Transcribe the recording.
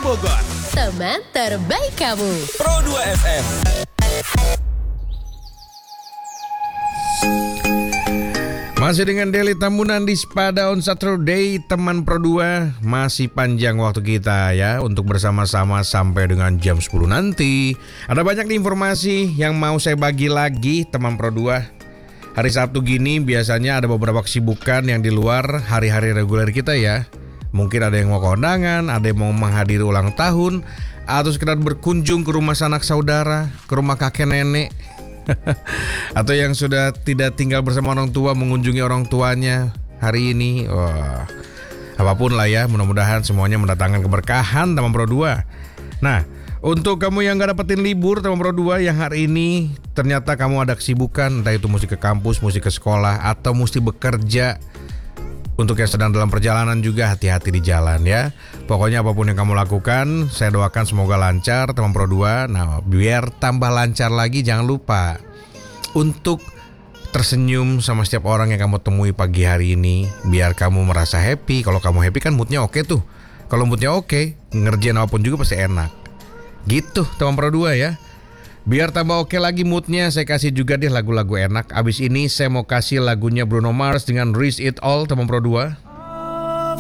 Bogor. Teman terbaik kamu. Pro 2 FM. Masih dengan Daily Tambunan di Spada on Saturday, teman Pro 2. Masih panjang waktu kita ya untuk bersama-sama sampai dengan jam 10 nanti. Ada banyak nih informasi yang mau saya bagi lagi teman Pro 2. Hari Sabtu gini biasanya ada beberapa kesibukan yang di luar hari-hari reguler kita ya. Mungkin ada yang mau kondangan, ada yang mau menghadiri ulang tahun, atau sekedar berkunjung ke rumah sanak saudara, ke rumah kakek nenek. Atau yang sudah tidak tinggal bersama orang tua mengunjungi orang tuanya hari ini. Wah, apapun lah ya, mudah-mudahan semuanya mendatangkan keberkahan teman Pro 2. Nah, untuk kamu yang gak dapetin libur teman Pro 2 yang hari ini ternyata kamu ada kesibukan, entah itu mesti ke kampus, mesti ke sekolah, atau mesti bekerja. Untuk yang sedang dalam perjalanan juga hati-hati di jalan ya. Pokoknya apapun yang kamu lakukan, saya doakan semoga lancar teman Pro 2. Nah, biar tambah lancar lagi jangan lupa untuk tersenyum sama setiap orang yang kamu temui pagi hari ini. Biar kamu merasa happy. Kalau kamu happy kan moodnya oke tuh. Kalau moodnya oke, ngerjain apapun juga pasti enak. Gitu teman Pro 2 ya. Biar tambah oke lagi moodnya, saya kasih juga deh lagu-lagu enak. Abis ini saya mau kasih lagunya Bruno Mars dengan Risk It All teman Pro 2.